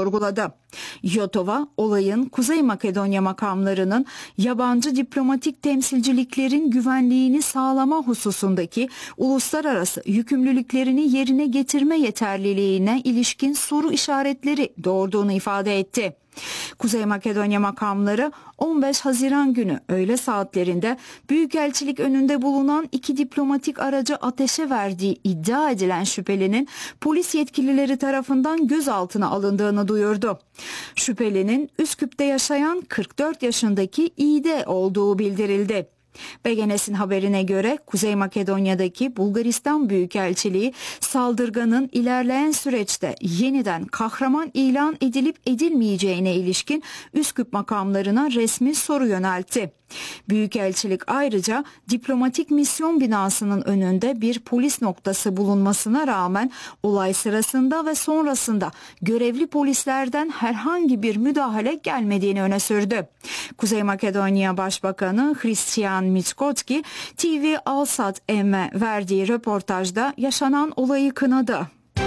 vurguladı. Yotova, olayın Kuzey Makedonya makamlarının yabancı diplomatik temsilciliklerin güvenliğini sağlama hususundaki uluslararası yükümlülüklerini yerine getirme yeterliliğine ilişkin soru işaretleri doğurduğunu ifade etti. Kuzey Makedonya makamları 15 Haziran günü öğle saatlerinde Büyükelçilik önünde bulunan 2 diplomatik aracı ateşe verdiği iddia edilen şüphelinin polis yetkilileri tarafından gözaltına alındığını duyurdu. Şüphelinin Üsküp'te yaşayan 44 yaşındaki İD olduğu bildirildi. BGNES'in haberine göre Kuzey Makedonya'daki Bulgaristan Büyükelçiliği saldırganın ilerleyen süreçte yeniden kahraman ilan edilip edilmeyeceğine ilişkin Üsküp makamlarına resmi soru yöneltti. Büyükelçilik ayrıca diplomatik misyon binasının önünde bir polis noktası bulunmasına rağmen olay sırasında ve sonrasında görevli polislerden herhangi bir müdahale gelmediğini öne sürdü. Kuzey Makedonya Başbakanı Hristijan Mickoski, TV Alsat M'e verdiği röportajda yaşanan olayı kınadı.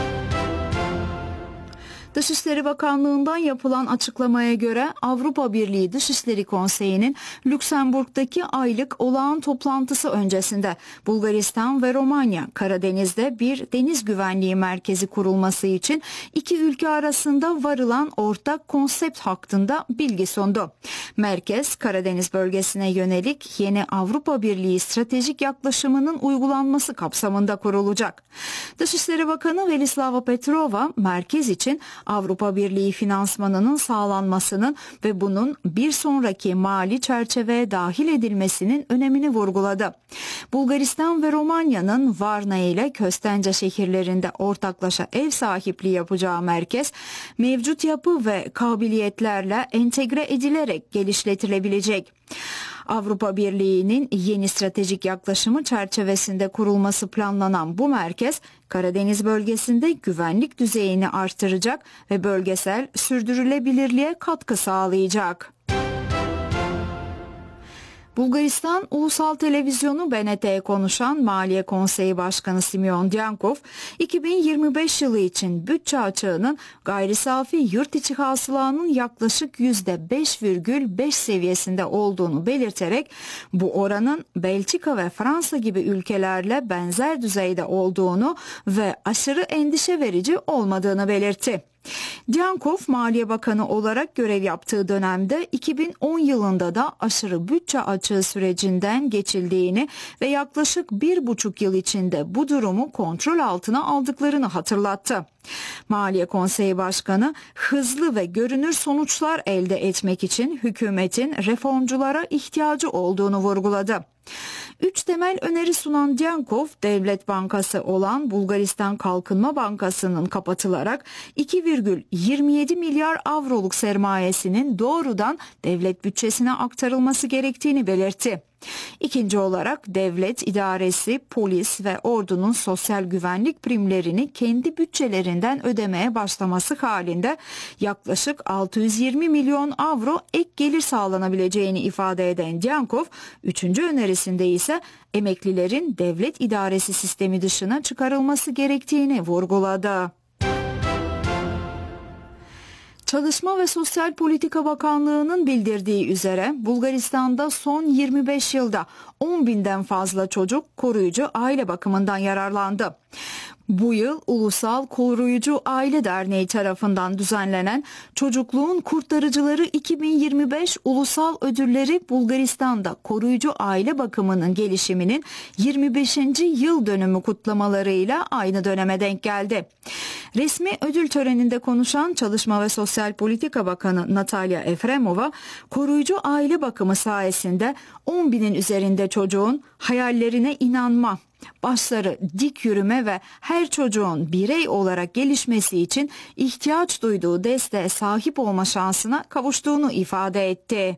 Dışişleri Bakanlığı'ndan yapılan açıklamaya göre Avrupa Birliği Dışişleri Konseyi'nin Lüksemburg'daki aylık olağan toplantısı öncesinde Bulgaristan ve Romanya Karadeniz'de bir deniz güvenliği merkezi kurulması için iki ülke arasında varılan ortak konsept hakkında bilgi sundu. Merkez Karadeniz bölgesine yönelik yeni Avrupa Birliği stratejik yaklaşımının uygulanması kapsamında kurulacak. Dışişleri Bakanı Velislava Petrova merkez için Avrupa Birliği finansmanının sağlanmasının ve bunun bir sonraki mali çerçeveye dahil edilmesinin önemini vurguladı. Bulgaristan ve Romanya'nın Varna ile Köstence şehirlerinde ortaklaşa ev sahipliği yapacağı merkez, mevcut yapı ve kabiliyetlerle entegre edilerek geliştirilebilecek. Avrupa Birliği'nin yeni stratejik yaklaşımı çerçevesinde kurulması planlanan bu merkez, Karadeniz bölgesinde güvenlik düzeyini artıracak ve bölgesel sürdürülebilirliğe katkı sağlayacak. Bulgaristan Ulusal Televizyonu BNT'ye konuşan Maliye Konseyi Başkanı Simeon Dyankov, 2025 yılı için bütçe açığının gayri safi yurt içi hasılanın yaklaşık %5,5 seviyesinde olduğunu belirterek bu oranın Belçika ve Fransa gibi ülkelerle benzer düzeyde olduğunu ve aşırı endişe verici olmadığını belirtti. Dyankov, Maliye Bakanı olarak görev yaptığı dönemde 2010 yılında da aşırı bütçe açığı sürecinden geçildiğini ve yaklaşık 1,5 yıl içinde bu durumu kontrol altına aldıklarını hatırlattı. Maliye Konseyi Başkanı, hızlı ve görünür sonuçlar elde etmek için hükümetin reformculara ihtiyacı olduğunu vurguladı. 3 temel öneri sunan Dyankov, Devlet Bankası olan Bulgaristan Kalkınma Bankası'nın kapatılarak 2,27 milyar avroluk sermayesinin doğrudan devlet bütçesine aktarılması gerektiğini belirtti. İkinci olarak devlet idaresi, polis ve ordunun sosyal güvenlik primlerini kendi bütçelerinden ödemeye başlaması halinde yaklaşık 620 milyon avro ek gelir sağlanabileceğini ifade eden Dyankov, üçüncü önerisinde ise emeklilerin devlet idaresi sistemi dışına çıkarılması gerektiğini vurguladı. Çalışma ve Sosyal Politika Bakanlığı'nın bildirdiği üzere Bulgaristan'da son 25 yılda 10.000'den fazla çocuk koruyucu aile bakımından yararlandı. Bu yıl Ulusal Koruyucu Aile Derneği tarafından düzenlenen Çocukluğun Kurtarıcıları 2025 Ulusal Ödülleri Bulgaristan'da koruyucu aile bakımının gelişiminin 25. yıl dönümü kutlamalarıyla aynı döneme denk geldi. Resmi ödül töreninde konuşan Çalışma ve Sosyal Politika Bakanı Natalya Efremova, koruyucu aile bakımı sayesinde 10.000'in üzerinde çocuğun hayallerine inanma, başları dik yürüme ve her çocuğun birey olarak gelişmesi için ihtiyaç duyduğu desteğe sahip olma şansına kavuştuğunu ifade etti.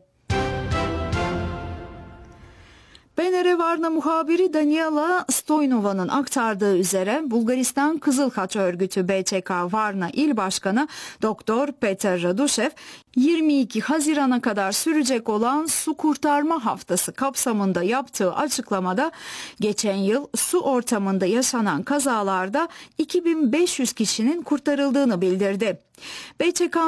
BNR Varna muhabiri Daniela Stoynova'nın aktardığı üzere Bulgaristan Kızıl Haç Örgütü BÇK Varna İl Başkanı Dr. Peter Radushev, 22 Haziran'a kadar sürecek olan su kurtarma haftası kapsamında yaptığı açıklamada geçen yıl su ortamında yaşanan kazalarda 2500 kişinin kurtarıldığını bildirdi. BÇK